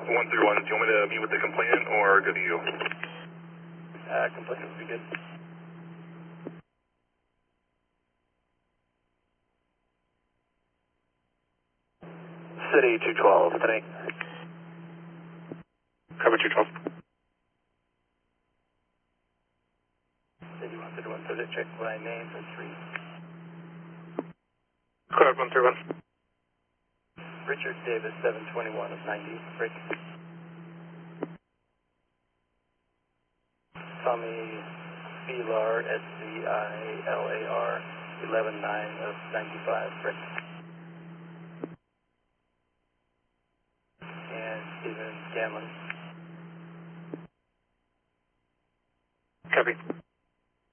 131, do you want me to meet with the complainant or good to you? Complainant would be good. City 212, today. Cover 212. City 131, so check by name for 3. Clear 131. Richard Davis, 721 of 90, Rick. Tommy Vilar, SVILAR, 119 of 95, Rick. And Stephen Scanlon. Copy.